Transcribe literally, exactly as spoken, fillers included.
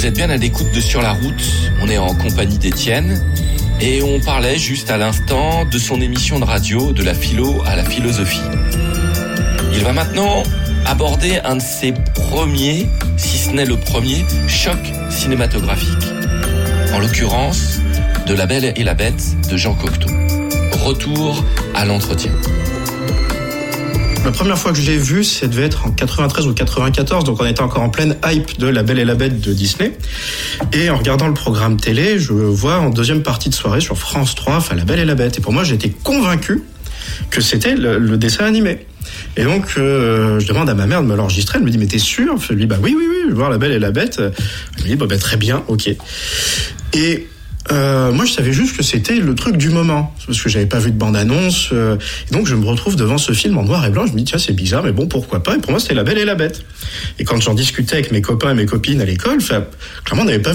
Vous êtes bien à l'écoute de Sur la route. On est en compagnie d'Étienne et on parlait juste à l'instant de son émission de radio, de la philo à la philosophie. Il va maintenant aborder un de ses premiers, si ce n'est le premier, chocs cinématographiques. En l'occurrence, de La Belle et la Bête de Jean Cocteau. Retour à l'entretien. La première fois que je l'ai vu, ça devait être en quatre-vingt-treize ou quatre-vingt-quatorze, donc on était encore en pleine hype de La Belle et la Bête de Disney. Et en regardant le programme télé, je vois en deuxième partie de soirée sur France trois, enfin La Belle et la Bête. Et pour moi, j'étais convaincu que c'était le, le dessin animé. Et donc, euh, je demande à ma mère de me l'enregistrer. Elle me dit, mais t'es sûr? Je lui dis, bah oui, oui, oui, je vais voir La Belle et la Bête. Elle me dit, bah, bah très bien, ok. Et Euh, moi, je savais juste que c'était le truc du moment, parce que j'avais pas vu de bande-annonce. Euh, et donc, je me retrouve devant ce film en noir et blanc. Je me dis, tiens, c'est bizarre, mais bon, pourquoi pas. Et pour moi, c'était La Belle et la Bête. Et quand j'en discutais avec mes copains et mes copines à l'école, enfin, clairement, on n'avait pas